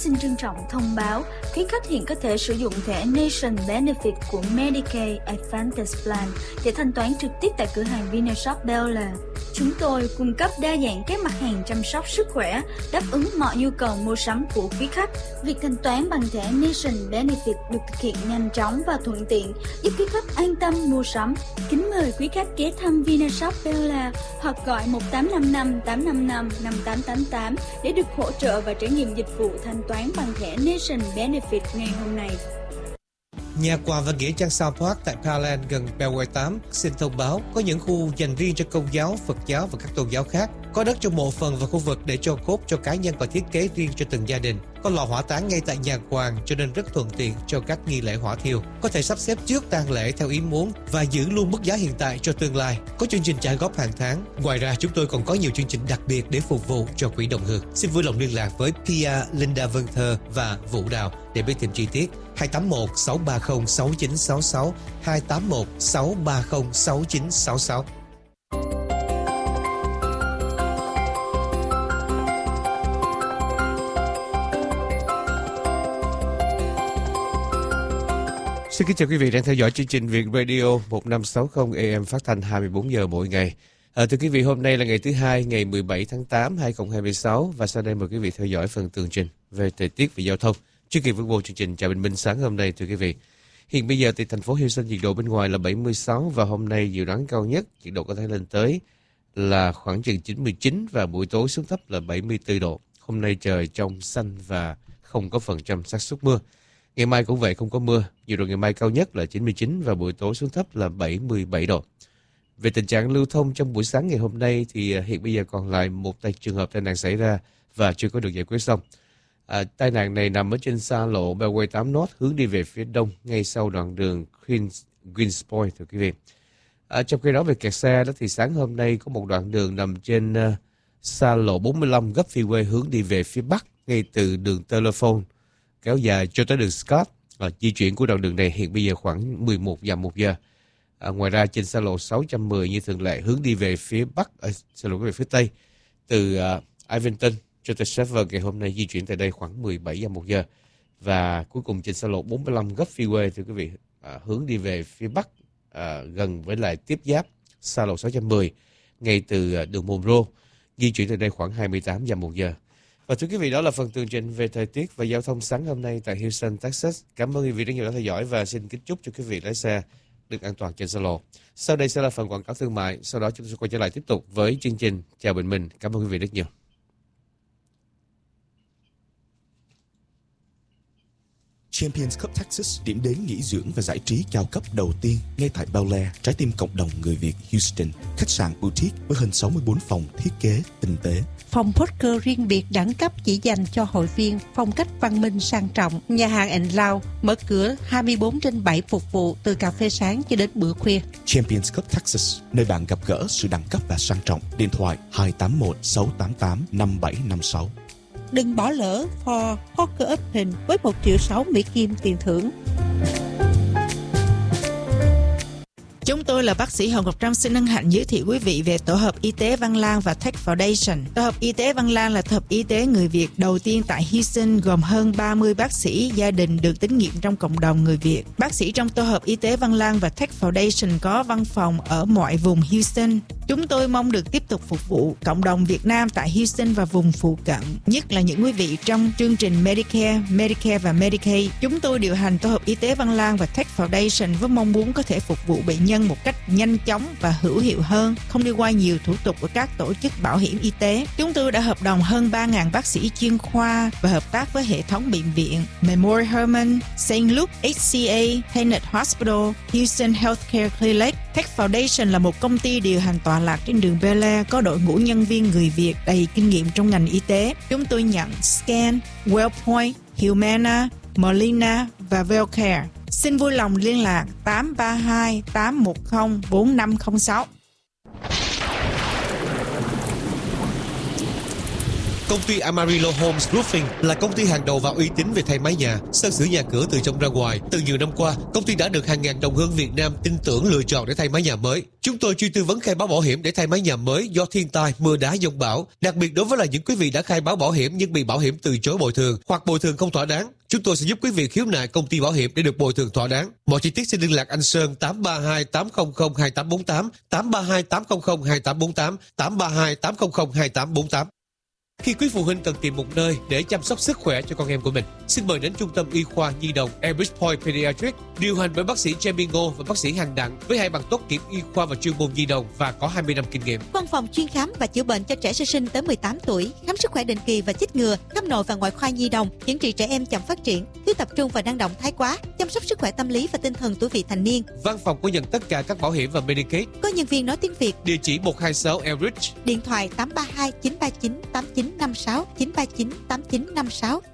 xin trân trọng thông báo, quý khách hiện có thể sử dụng thẻ Nation Benefit của Medicaid Advantage Plan để thanh toán trực tiếp tại cửa hàng Vinashop Bel Air. Chúng tôi cung cấp đa dạng các mặt hàng chăm sóc sức khỏe, đáp ứng mọi nhu cầu mua sắm của quý khách. Việc thanh toán bằng thẻ Nation Benefit được thực hiện nhanh chóng và thuận tiện, giúp quý khách an tâm mua sắm. Kính mời quý khách ghé thăm Vinashop Bel Air hoặc gọi 1855 855 5888 để được hỗ trợ và trải nghiệm dịch vụ thanh toán bằng thẻ Nation Benefit ngày hôm nay. Nhà quà và nghĩa trang South Park tại Pearland gần Beltway 8 xin thông báo có những khu dành riêng cho Công giáo, Phật giáo và các tôn giáo khác. Có đất cho mộ phần và khu vực để cho cốt cho cá nhân và thiết kế riêng cho từng gia đình. Có lò hỏa táng ngay tại nhà quàng cho nên rất thuận tiện cho các nghi lễ hỏa thiêu. Có thể sắp xếp trước tang lễ theo ý muốn và giữ luôn mức giá hiện tại cho tương lai. Có chương trình trả góp hàng tháng. Ngoài ra chúng tôi còn có nhiều chương trình đặc biệt để phục vụ cho quỹ đồng hương. Xin vui lòng liên lạc với Pia, Linda Vân Thơ và Vũ Đào để biết thêm chi tiết. 281 630 6966 281 630 6966. Xin kính chào quý vị đang theo dõi chương trình Việt Radio 1560 AM phát thanh 24 giờ mỗi ngày. Thưa quý vị, hôm nay là ngày thứ Hai, ngày 17 tháng 8, 2026 và sau đây mời quý vị theo dõi phần tường trình về thời tiết và giao thông. Trước khi bước vô chương trình chào bình minh sáng hôm nay, thưa quý vị, hiện bây giờ thì thành phố Houston nhiệt độ bên ngoài là 76 và hôm nay dự đoán cao nhất nhiệt độ có thể lên tới là khoảng chừng 99 và buổi tối xuống thấp là 74 độ. Hôm nay trời trong xanh và không có phần trăm xác suất mưa. Ngày mai cũng vậy, không có mưa. Nhiệt độ ngày mai cao nhất là 99 và buổi tối xuống thấp là 77 độ. Về tình trạng lưu thông trong buổi sáng ngày hôm nay thì hiện bây giờ còn lại một trường hợp tai nạn xảy ra và chưa có được giải quyết xong. Tai nạn này nằm ở trên xa lộ Beltway 8 North hướng đi về phía đông ngay sau đoạn đường Queens Point, thưa quý vị. Trong khi đó về kẹt xe đó thì sáng hôm nay có một đoạn đường nằm trên xa lộ 45 gấp freeway hướng đi về phía bắc ngay từ đường Telephone kéo dài cho tới đường Scott. Di chuyển của đoạn đường này hiện bây giờ khoảng 11 dặm một giờ. Ngoài ra trên xa lộ 610 như thường lệ hướng đi về phía bắc, về phía tây từ Ivanton cho tới Sever ngày hôm nay di chuyển tại đây khoảng 17 dặm một giờ. Và cuối cùng trên xa lộ 45 gấp freeway thưa quý vị hướng đi về phía bắc gần với lại tiếp giáp xa lộ 610 ngay từ đường Monroe di chuyển tại đây khoảng 28 dặm một giờ. Và thưa quý vị, đó là phần tường trình về thời tiết và giao thông sáng hôm nay tại Houston, Texas. Cảm ơn quý vị rất nhiều đã theo dõi và xin kính chúc cho quý vị lái xe được an toàn trên xa lộ. Sau đây sẽ là phần quảng cáo thương mại, sau đó chúng tôi sẽ quay trở lại tiếp tục với chương trình Chào Bình Minh. Cảm ơn quý vị rất nhiều. Champions Cup Texas, điểm đến nghỉ dưỡng và giải trí cao cấp đầu tiên ngay tại Bel Air, trái tim cộng đồng người Việt Houston. Khách sạn boutique với hơn 64 phòng thiết kế tinh tế. Phòng poker riêng biệt đẳng cấp chỉ dành cho hội viên, phong cách văn minh sang trọng. Nhà hàng and Lounge mở cửa 24/7 phục vụ từ cà phê sáng cho đến bữa khuya. Champions Cup Texas, nơi bạn gặp gỡ sự đẳng cấp và sang trọng. Điện thoại 281 688 5756. Đừng bỏ lỡ For Poker Open với 1,6 triệu Mỹ Kim tiền thưởng. Chúng tôi là bác sĩ Hồng Ngọc Trâm xin hân hạnh giới thiệu quý vị về tổ hợp y tế Văn Lang và Tech Foundation. Tổ hợp y tế Văn Lang là tổ hợp y tế người Việt đầu tiên tại Houston gồm hơn 30 bác sĩ gia đình được tín nhiệm trong cộng đồng người Việt. Bác sĩ trong tổ hợp y tế Văn Lang và Tech Foundation có văn phòng ở mọi vùng Houston. Chúng tôi mong được tiếp tục phục vụ cộng đồng Việt Nam tại Houston và vùng phụ cận, nhất là những quý vị trong chương trình Medicare và Medicaid. Chúng tôi điều hành tổ hợp y tế Văn Lang và Tech Foundation với mong muốn có thể phục vụ bệnh nhân một cách nhanh chóng và hữu hiệu hơn, không đi qua nhiều thủ tục của các tổ chức bảo hiểm y tế. Chúng tôi đã hợp đồng hơn 3.000 bác sĩ chuyên khoa và hợp tác với hệ thống bệnh viện Memorial Hermann, St. Luke, HCA, Tenet Hospital, Houston Healthcare Clinic. Tech Foundation là một công ty điều hành tọa lạc trên đường Bel Air, có đội ngũ nhân viên người Việt đầy kinh nghiệm trong ngành y tế. Chúng tôi nhận Scan, Wellpoint, Humana, Molina và Wellcare. Xin vui lòng liên lạc 832 810 4506. Công ty Amarillo Homes Roofing là công ty hàng đầu và uy tín về thay mái nhà, sơn sửa nhà cửa từ trong ra ngoài. Từ nhiều năm qua, công ty đã được hàng ngàn đồng hương Việt Nam tin tưởng lựa chọn để thay mái nhà mới. Chúng tôi chuyên tư vấn khai báo bảo hiểm để thay mái nhà mới do thiên tai, mưa đá, dông bão. Đặc biệt đối với những quý vị đã khai báo bảo hiểm nhưng bị bảo hiểm từ chối bồi thường hoặc bồi thường không thỏa đáng, chúng tôi sẽ giúp quý vị khiếu nại công ty bảo hiểm để được bồi thường thỏa đáng. Mọi chi tiết xin liên lạc anh Sơn 832 800 2848, 832 800 2848, 832 800 2848. Khi quý phụ huynh cần tìm một nơi để chăm sóc sức khỏe cho con em của mình, xin mời đến Trung tâm Y khoa Nhi đồng Elbridge Point Pediatrics, điều hành bởi bác sĩ Jamie Ngô và bác sĩ Hằng Đặng với 2 bằng tốt nghiệp y khoa và chuyên môn nhi đồng và có 20 năm kinh nghiệm. Văn phòng chuyên khám và chữa bệnh cho trẻ sơ sinh tới 18 tuổi, khám sức khỏe định kỳ và chích ngừa, khám nội và ngoại khoa nhi đồng, chẩn trị trẻ em chậm phát triển, thiếu tập trung và năng động thái quá, chăm sóc sức khỏe tâm lý và tinh thần tuổi vị thành niên. Văn phòng có nhận tất cả các bảo hiểm và Medicaid. Có nhân viên nói tiếng Việt. Địa chỉ 126 Elbridge. Điện thoại 832 939 8956, 939 8956.